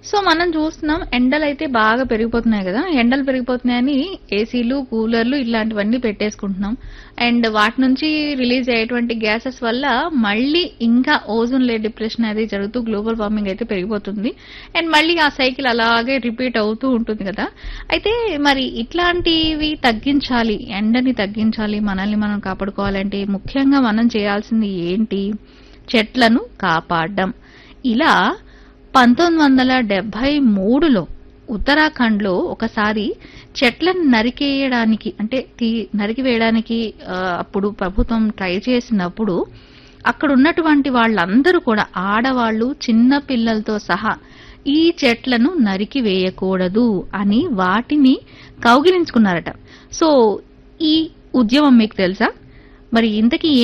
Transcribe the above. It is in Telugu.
సో మనం చూస్తున్నాం ఎండలైతే బాగా పెరిగిపోతున్నాయి కదా! ఎండలు పెరిగిపోతున్నాయని ఏసీలు, కూలర్లు ఇలాంటివన్నీ పెట్టేసుకుంటున్నాం. అండ్ వాటి నుంచి రిలీజ్ అయ్యేటువంటి గ్యాసెస్ వల్ల మళ్ళీ ఇంకా ఓజోన్ లేయర్ డిప్రెషన్ అది జరుగుతూ గ్లోబల్ వార్మింగ్ అయితే పెరిగిపోతుంది. అండ్ మళ్ళీ ఆ సైకిల్ అలాగే రిపీట్ అవుతూ ఉంటుంది కదా! అయితే మరి ఇట్లాంటివి తగ్గించాలి, ఎండని తగ్గించాలి, మనల్ని మనం కాపాడుకోవాలంటే ముఖ్యంగా మనం చేయాల్సింది ఏంటి? చెట్లను కాపాడడం. ఇలా 1973లో ఉత్తరాఖండ్‌లో ఒకసారి చెట్లను నరికేయడానికి అంటే నరికివేయడానికి అప్పుడు ప్రభుత్వం ట్రై చేసినప్పుడు అక్కడున్నటువంటి వాళ్ళందరూ కూడా ఆడవాళ్ళు, చిన్న పిల్లలతో సహా ఈ చెట్లను నరికివేయకూడదు అని వాటిని కౌగిలించుకున్నారట. సో, ఈ ఉద్యమం మీకు తెలుసా? మరి ఇంతకీ